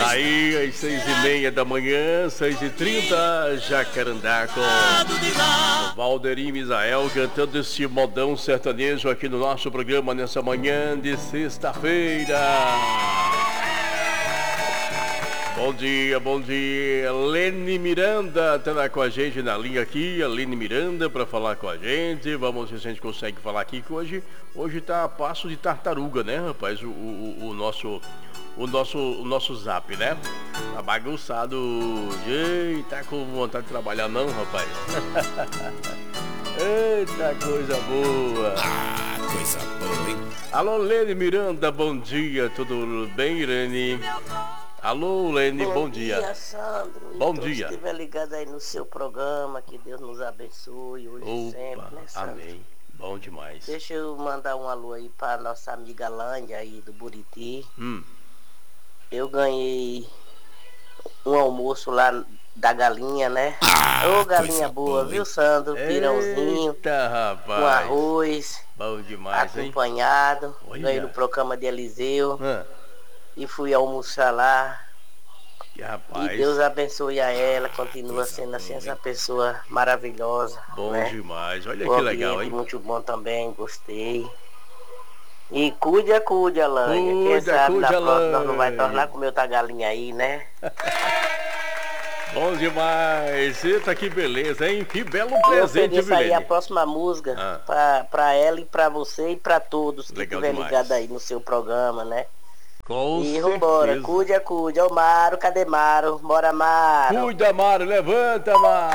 Aí, às 6h30 da manhã, 6h30, Jacarandá com o Valderi Misael cantando esse modão sertanejo aqui no nosso programa nessa manhã de sexta-feira. Bom dia. Lene Miranda tá com a gente na linha aqui. A Lene Miranda para falar com a gente. Vamos ver se a gente consegue falar aqui que hoje tá a passo de tartaruga, né, rapaz? O nosso zap, né? Tá bagunçado hoje. Tá com vontade de trabalhar não, rapaz? Eita, coisa boa. Coisa boa, hein? Alô, Lene Miranda, bom dia. Tudo bem, Lene? Alô, Lene, bom dia. Bom dia, Sandro. Bom dia. dia. Estiver ligado aí no seu programa, que Deus nos abençoe hoje e sempre, né, Sandro? Amém. Bom demais. Deixa eu mandar um alô aí para nossa amiga Lândia aí do Buriti. Eu ganhei um almoço lá da galinha, né? Ô, galinha boa, viu, Sandro? Pirãozinho. Eita, rapaz. Com arroz. Bom demais, acompanhado. Hein? Ganhei no programa de Eliseu. Ah. E fui almoçar lá. Que rapaz. E Deus abençoe a ela, continua sendo assim essa pessoa maravilhosa. Bom, né? Demais, olha o que legal, hein? Muito bom também, gostei. E cuide, Alane. Quem sabe na próxima nós não vai tornar com outra galinha aí, né? Bom demais. Eita, que beleza, hein? Que belo presente, eu Vilene. Aí a próxima música pra ela e pra você e pra todos que estiver ligado aí no seu programa, né? Com e certeza. Vambora, cuide, ô Maro, cadê Maro? Bora, Maro. Cuida, Maro, levanta, Maro.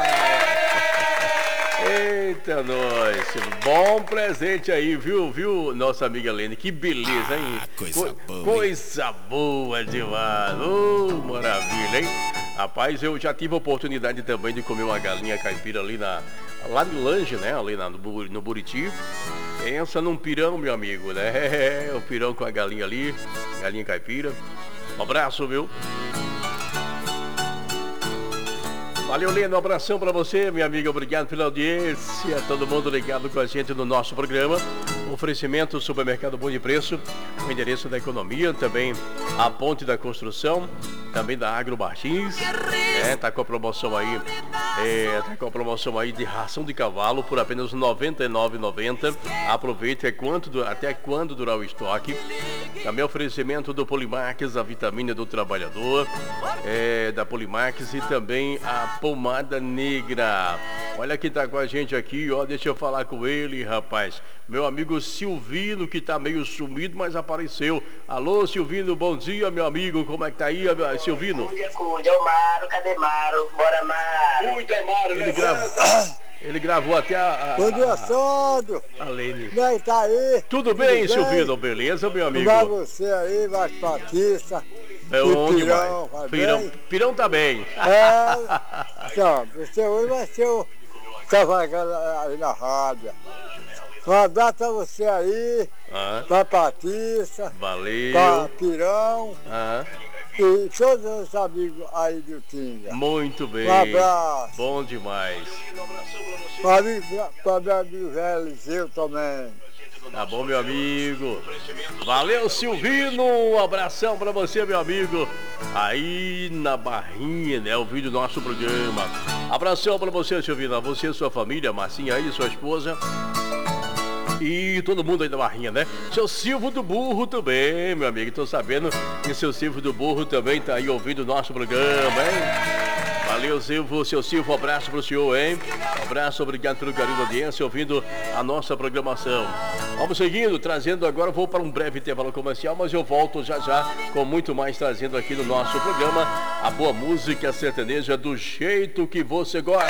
Eita, nós. Bom presente aí, viu, nossa amiga Lene? Que beleza, hein? Coisa boa demais. Maravilha, hein? Rapaz, eu já tive a oportunidade também de comer uma galinha caipira lá no Lange, né? Ali no Buriti. Pensa num pirão, meu amigo, né? O pirão com a galinha ali, galinha caipira. Um abraço, viu? Valeu, Leno, um abração pra você, minha amiga, obrigado pela audiência, todo mundo ligado com a gente no nosso programa. Oferecimento Supermercado Bom de Preço, o endereço da economia, também a Ponte da Construção, também da Agro Martins, tá com a promoção aí, de ração de cavalo por apenas R$ 99,90. Aproveite até quando durar o estoque. Também oferecimento do Polimax, a vitamina do trabalhador, da Polimax, e também a pomada negra. Olha quem tá com a gente aqui, ó, deixa eu falar com ele, rapaz. Meu amigo Silvino, que tá meio sumido, mas apareceu. Alô, Silvino, bom dia, meu amigo. Como é que tá aí, Silvino? Cuide, ô Maro, cadê Maro? Bora, Maro. Cuida, Maro, ele gravou até Bom dia, Sandro. A Lene. Como é que tá aí? Tudo bem, Silvino? Beleza, meu amigo? Vai você aí, vai Patrícia. Pirão tá bem. Você hoje vai ser o Cavagando aí na rádio. Um abraço pra você aí, pra Patrícia, valeu, pra Pirão, e todos os amigos aí do Tinga. Muito bem. Um abraço. Bom demais. Pra meu amigo velho Eliseu também. Tá bom, meu amigo. Valeu, Silvino. Um abração pra você, meu amigo. Aí na Barrinha, né? Ouvindo o nosso programa. Abração pra você, Silvino. Você, sua família, Marcinha aí, sua esposa. E todo mundo aí da Barrinha, né? Seu Silvio do Burro também, meu amigo. Tô sabendo que seu Silvio do Burro também tá aí ouvindo o nosso programa, hein? Valeu, Silvio, seu Silvio, um abraço pro senhor, hein? Um abraço, obrigado pelo carinho da audiência, ouvindo a nossa programação. Vamos seguindo, trazendo agora, vou para um breve intervalo comercial, mas eu volto já com muito mais, trazendo aqui no nosso programa a boa música sertaneja do jeito que você gosta.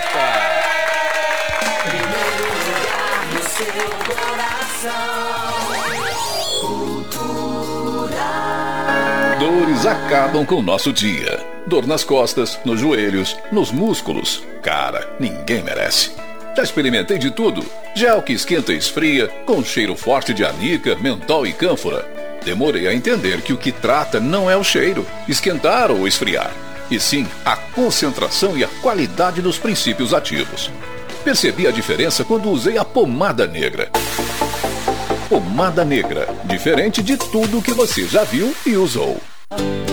Primeiro lugar no seu coração. Dores acabam com o nosso dia. Dor nas costas, nos joelhos, nos músculos. Cara, ninguém merece. Já experimentei de tudo. Gel que esquenta e esfria, com cheiro forte de anica, mentol e cânfora. Demorei a entender que o que trata não é o cheiro, esquentar ou esfriar, e sim a concentração e a qualidade dos princípios ativos. Percebi a diferença quando usei a pomada negra. Pomada negra, diferente de tudo que você já viu e usou.